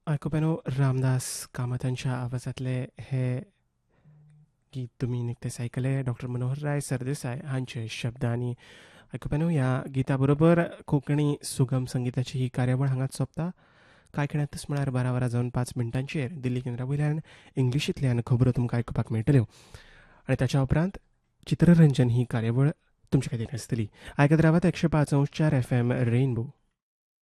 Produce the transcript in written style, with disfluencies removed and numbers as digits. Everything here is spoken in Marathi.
आयकुपेनो रामदास कामतांच्या आवाजातले हे गीत तुम्ही निकतेच ऐकले. डॉक्टर मनोहरराय सरदेसाय हांचे शब्दांनी. आयकुपेनो ह्या गिता बरोबर कोंकणी सुगम संगीताची ही कार्यावळ हांगाच सोंपता. कांय खिणांतच म्हळ्यार 12:05 दिल्ली केंद्रा वयल्यान इंग्लिशींतल्यान खबरो तुमकां आयकुपाक मेळटल्यो आनी ताच्या उपरांत चित्ररंजन ही कार्यावळ तुमचे खातीर आसतली. आयकत रावात 105.4 FM रेनबो.